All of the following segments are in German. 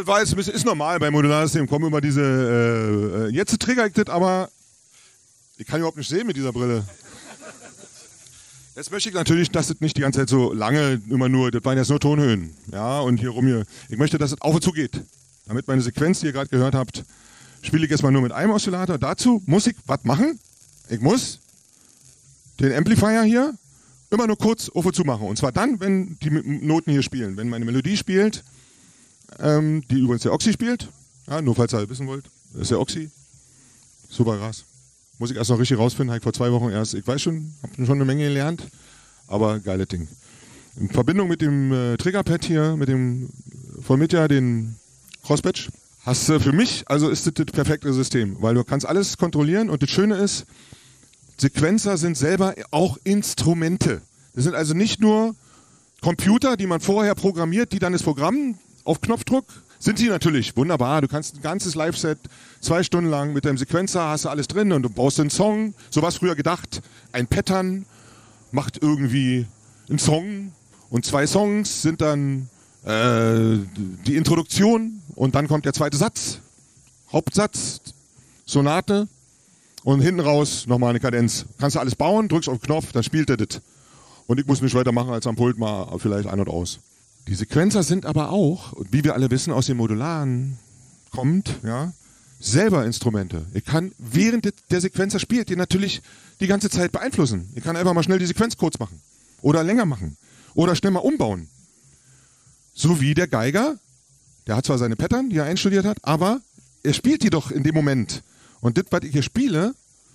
war jetzt ein bisschen, ist normal bei Modularsystemen, kommen immer diese, jetzt trigger ich das, aber ich kann überhaupt nicht sehen mit dieser Brille. Jetzt möchte ich natürlich, dass das nicht die ganze Zeit so lange immer nur, das waren jetzt nur Tonhöhen, ja, und hier. Ich möchte, dass es auf und zu geht. Damit meine Sequenz, die ihr gerade gehört habt, spiele ich jetzt mal nur mit einem Oszillator. Dazu muss ich was machen? Ich muss den Amplifier hier immer nur kurz auf und zu machen. Und zwar dann, wenn die Noten hier spielen. Wenn meine Melodie spielt, die übrigens der Oxy spielt, ja, nur falls ihr halt wissen wollt, das ist der Oxy. Super krass. Muss ich erst noch richtig rausfinden, habe ich vor 2 Wochen erst, ich weiß schon, habe schon eine Menge gelernt, aber geiles Ding. In Verbindung mit dem Triggerpad hier, mit dem von Mitja, den Crossbatch, hast du für mich, also ist das perfekte System, weil du kannst alles kontrollieren und das Schöne ist, Sequenzer sind selber auch Instrumente. Das sind also nicht nur Computer, die man vorher programmiert, die dann das Programm auf Knopfdruck, sind sie natürlich wunderbar. Du kannst ein ganzes Live-Set 2 Stunden lang mit deinem Sequenzer, hast du alles drin und du baust einen Song. So war es früher gedacht. Ein Pattern macht irgendwie einen Song und 2 Songs sind dann die Introduktion und dann kommt der zweite Satz, Hauptsatz, Sonate und hinten raus nochmal eine Kadenz. Kannst du alles bauen, drückst auf den Knopf, dann spielt er das. Und ich muss nicht weitermachen als am Pult mal vielleicht ein und aus. Die Sequenzer sind aber auch, wie wir alle wissen, aus den Modularen kommt, ja, selber Instrumente. Ich kann, während der Sequenzer spielt, die natürlich die ganze Zeit beeinflussen. Ich kann einfach mal schnell die Sequenz kurz machen. Oder länger machen. Oder schnell mal umbauen. So wie der Geiger, der hat zwar seine Pattern, die er einstudiert hat, aber er spielt die doch in dem Moment. Und das, was ich hier spiele,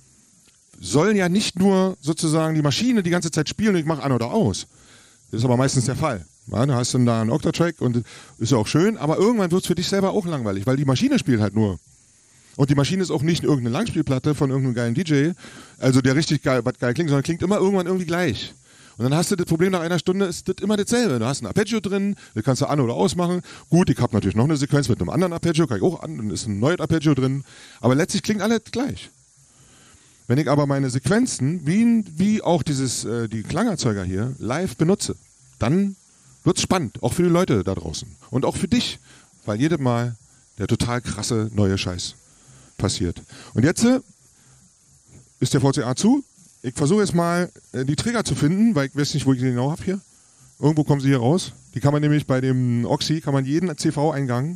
soll ja nicht nur sozusagen die Maschine die ganze Zeit spielen und ich mache an oder aus. Das ist aber meistens der Fall. Ja, du hast dann da einen Octatrack und ist ja auch schön, aber irgendwann wird es für dich selber auch langweilig, weil die Maschine spielt halt nur. Und die Maschine ist auch nicht irgendeine Langspielplatte von irgendeinem geilen DJ, also der richtig geil klingt, sondern klingt immer irgendwann irgendwie gleich. Und dann hast du das Problem, nach einer Stunde ist das immer dasselbe. Du hast ein Arpeggio drin, das kannst du an- oder ausmachen. Gut, ich habe natürlich noch eine Sequenz mit einem anderen Arpeggio, kann ich auch an, dann ist ein neues Arpeggio drin. Aber letztlich klingt alles gleich. Wenn ich aber meine Sequenzen, wie auch die Klangerzeuger hier, live benutze, dann wird's spannend, auch für die Leute da draußen. Und auch für dich, weil jedes Mal der total krasse neue Scheiß passiert. Und jetzt ist der VCA zu. Ich versuche jetzt mal die Trigger zu finden, weil ich weiß nicht, wo ich die genau habe hier. Irgendwo kommen sie hier raus. Die kann man nämlich bei dem Oxy, kann man jeden CV-Eingang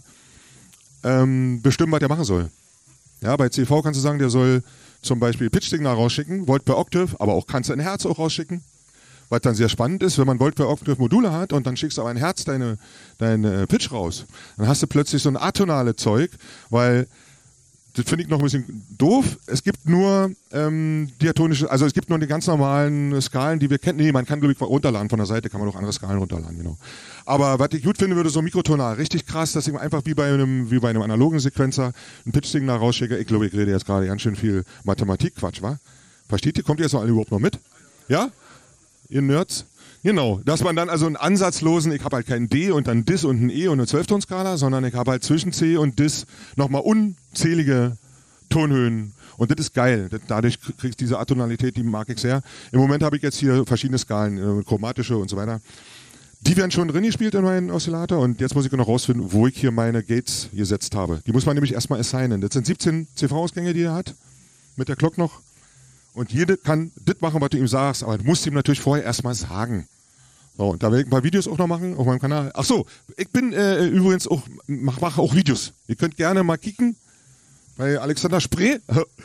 bestimmen, was der machen soll. Ja, bei CV kannst du sagen, der soll zum Beispiel Pitch-Signal rausschicken, Volt per Octave, aber auch kannst du ein Herz auch rausschicken. Was dann sehr spannend ist, wenn man Volt per Octave Module hat und dann schickst du aber ein Herz deine Pitch raus, dann hast du plötzlich so ein atonale Zeug, weil das finde ich noch ein bisschen doof. Es gibt nur diatonische, also es gibt nur die ganz normalen Skalen, die wir kennen. Nee, man kann, glaube ich, runterladen von der Seite, kann man auch andere Skalen runterladen, genau. Aber was ich gut finde, würde so mikrotonal, richtig krass, dass ich einfach wie bei einem analogen Sequenzer ein Pitch-Signal rausschicke. Ich glaube, ich rede jetzt gerade ganz schön viel Mathematik-Quatsch, wa? Versteht ihr? Kommt ihr jetzt noch alle überhaupt noch mit? Ja? Ihr Nerds? Genau, dass man dann also einen ansatzlosen, ich habe halt keinen D und dann Dis und ein E und eine 12-Ton-Skala, sondern ich habe halt zwischen C und Dis nochmal unzählige Tonhöhen. Und das ist geil. Dadurch kriegst du diese Atonalität, die mag ich sehr. Im Moment habe ich jetzt hier verschiedene Skalen, chromatische und so weiter. Die werden schon drin gespielt in meinem Oszillator und jetzt muss ich noch rausfinden, wo ich hier meine Gates gesetzt habe. Die muss man nämlich erstmal assignen. Das sind 17 CV-Ausgänge, die er hat, mit der Glock noch. Und jede kann das machen, was du ihm sagst, aber du musst ihm natürlich vorher erstmal sagen. So, und da werde ich ein paar Videos auch noch machen auf meinem Kanal. Ach so, ich bin übrigens auch, mache auch Videos. Ihr könnt gerne mal kicken bei Alexander Spree.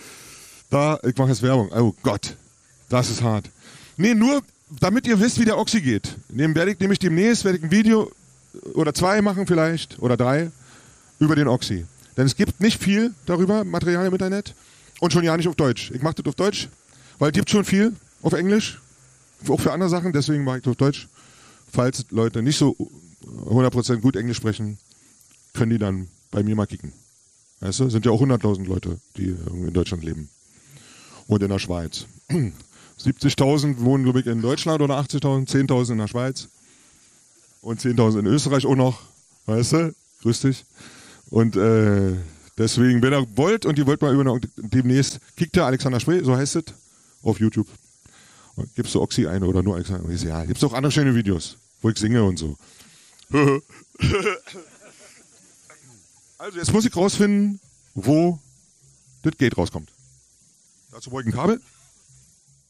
Da, ich mache jetzt Werbung. Oh Gott, das ist hart. Nee, nur damit ihr wisst, wie der Oxy geht. Werde ich nämlich demnächst ein Video oder 2 machen vielleicht, oder 3, über den Oxy. Denn es gibt nicht viel darüber, Material im Internet. Und schon ja nicht auf Deutsch. Ich mache das auf Deutsch, weil es gibt schon viel auf Englisch, auch für andere Sachen, deswegen mache ich das auf Deutsch. Falls Leute nicht so 100% gut Englisch sprechen, können die dann bei mir mal kicken. Weißt du, sind ja auch 100.000 Leute, die in Deutschland leben. Und in der Schweiz. 70.000 wohnen, glaube ich, in Deutschland oder 80.000, 10.000 in der Schweiz. Und 10.000 in Österreich auch noch. Weißt du? Grüß dich. Und deswegen, wenn ihr wollt und ihr wollt mal demnächst, kickt der Alexander Spree, so heißt es, auf YouTube. Und gibst du Oxy ein oder nur Alexander? Ja, gibt's auch andere schöne Videos, wo ich singe und so. Also jetzt muss ich rausfinden, wo das Gate rauskommt. Dazu brauche ich ein Kabel.